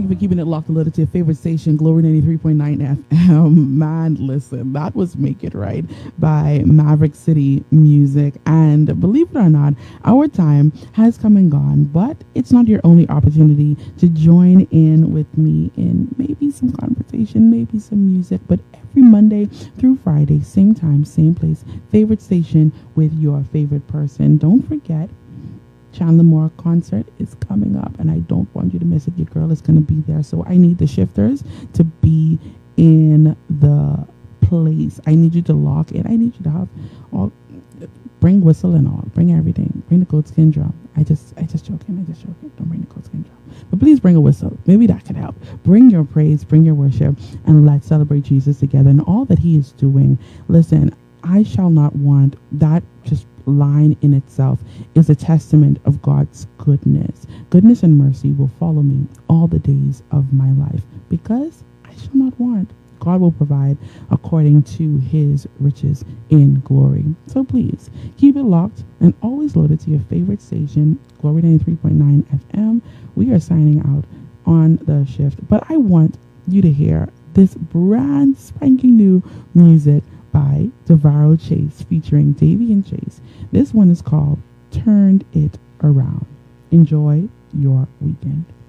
Thank you for keeping it locked and loaded to your favorite station, Glory 93.9 FM. Man, listen, that was Make It Right by Maverick City Music. And believe it or not, our time has come and gone, but it's not your only opportunity to join in with me in maybe some conversation, maybe some music, but every Monday through Friday, same time, same place, favorite station with your favorite person. Don't forget, Chandler Moore concert is coming up, and I don't want you to miss it. Your girl is going to be there, so I need the shifters to be in the place. I need you to lock in. I need you to have all. Bring whistle and all. Bring everything. Bring the goatskin drum. I just joking. Don't bring the goatskin drum, but please bring a whistle. Maybe that could help. Bring your praise. Bring your worship, and let's celebrate Jesus together and all that He is doing. Listen, I shall not want. That just line in itself is a testament of God's goodness. Goodness and mercy will follow me all the days of my life because I shall not want. God will provide according to His riches in glory. So please keep it locked and always loaded to your favorite station, Glory 93.9 FM. We are signing out on the shift, but I want you to hear this brand spanking new music by Devaro Chase featuring Davy and Chase. This one is called Turned It Around. Enjoy your weekend.